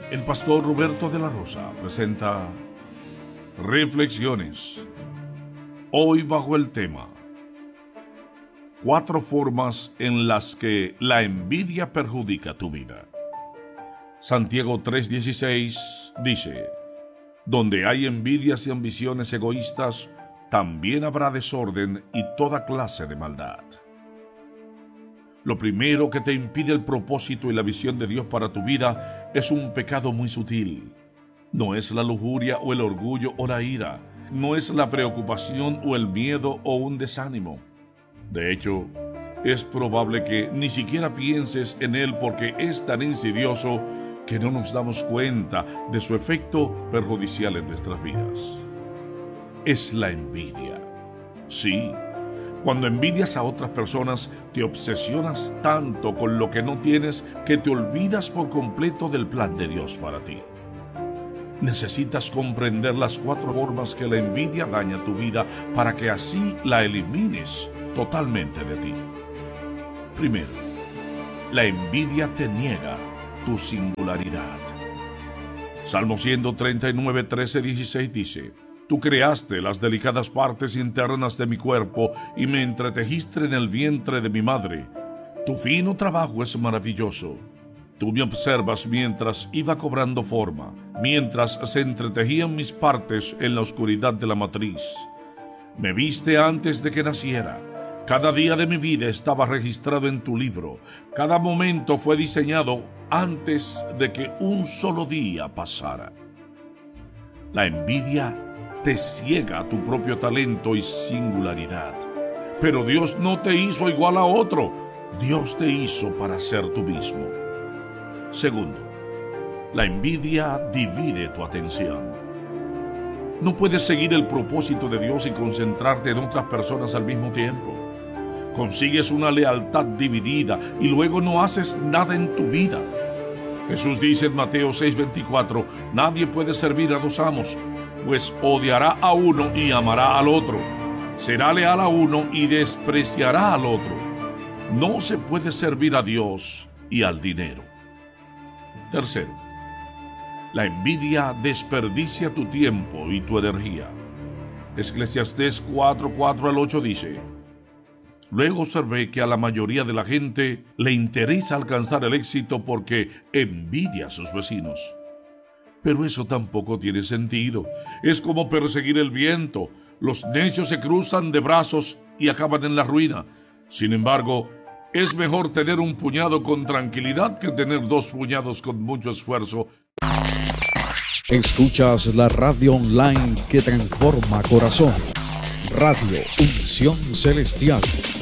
El pastor Roberto de la Rosa presenta Reflexiones. Hoy bajo el tema 4 formas en las que la envidia perjudica tu vida. Santiago 3:16 dice: donde hay envidias y ambiciones egoístas, también habrá desorden y toda clase de maldad. Lo primero que te impide el propósito y la visión de Dios para tu vida es un pecado muy sutil. No es la lujuria o el orgullo o la ira, no es la preocupación o el miedo o un desánimo. De hecho, es probable que ni siquiera pienses en él porque es tan insidioso que no nos damos cuenta de su efecto perjudicial en nuestras vidas. Es la envidia. Sí, cuando envidias a otras personas, te obsesionas tanto con lo que no tienes que te olvidas por completo del plan de Dios para ti. Necesitas comprender las 4 formas que la envidia daña tu vida para que así la elimines totalmente de ti. Primero, la envidia te niega tu singularidad. Salmo 139, 13, 16 dice: tú creaste las delicadas partes internas de mi cuerpo y me entretejiste en el vientre de mi madre. Tu fino trabajo es maravilloso. Tú me observas mientras iba cobrando forma, mientras se entretejían mis partes en la oscuridad de la matriz. Me viste antes de que naciera. Cada día de mi vida estaba registrado en tu libro. Cada momento fue diseñado antes de que un solo día pasara. La envidia te ciega a tu propio talento y singularidad. Pero Dios no te hizo igual a otro. Dios te hizo para ser tú mismo. Segundo, la envidia divide tu atención. No puedes seguir el propósito de Dios y concentrarte en otras personas al mismo tiempo. Consigues una lealtad dividida y luego no haces nada en tu vida. Jesús dice en Mateo 6:24: nadie puede servir a 2 amos, pues odiará a uno y amará al otro. Será leal a uno y despreciará al otro. No se puede servir a Dios y al dinero. Tercero, la envidia desperdicia tu tiempo y tu energía. Eclesiastés 4:4-8 dice: luego observé que a la mayoría de la gente le interesa alcanzar el éxito porque envidia a sus vecinos. Pero eso tampoco tiene sentido. Es como perseguir el viento. Los necios se cruzan de brazos y acaban en la ruina. Sin embargo, es mejor tener un puñado con tranquilidad que tener 2 puñados con mucho esfuerzo. Escuchas la radio online que transforma corazones. Radio Unción Celestial.